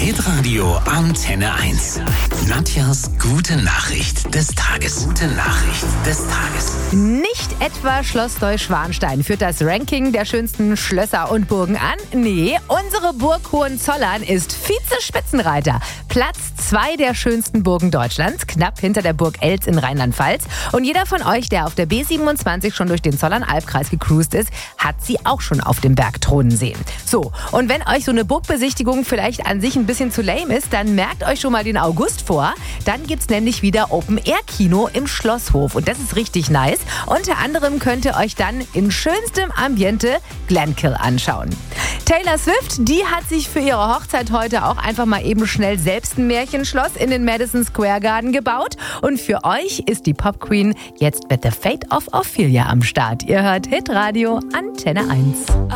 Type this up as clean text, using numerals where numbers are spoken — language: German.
Hitradio Antenne 1. Nadjas gute Nachricht des Tages. Gute Nachricht des Tages. Nicht etwa Schloss Neuschwanstein führt das Ranking der schönsten Schlösser und Burgen an. Nee, unsere Burg Hohenzollern ist Vize-Spitzenreiter. Platz 2 der schönsten Burgen Deutschlands, knapp hinter der Burg Eltz in Rheinland-Pfalz. Und jeder von euch, der auf der B27 schon durch den Zollern-Albkreis gecruised ist, hat sie auch schon auf dem Berg thronen sehen. So, und wenn euch so eine Burgbesichtigung vielleicht an sich ein bisschen zu lame ist, dann merkt euch schon mal den August vor. Dann gibt's nämlich wieder Open-Air-Kino im Schlosshof. Und das ist richtig nice. Unter anderem könnt ihr euch dann in schönstem Ambiente Glenkill anschauen. Taylor Swift, die hat sich für ihre Hochzeit heute auch einfach mal eben schnell selbst ein Märchenschloss in den Madison Square Garden gebaut. Und für euch ist die Pop Queen jetzt mit The Fate of Ophelia am Start. Ihr hört Hitradio Antenne 1.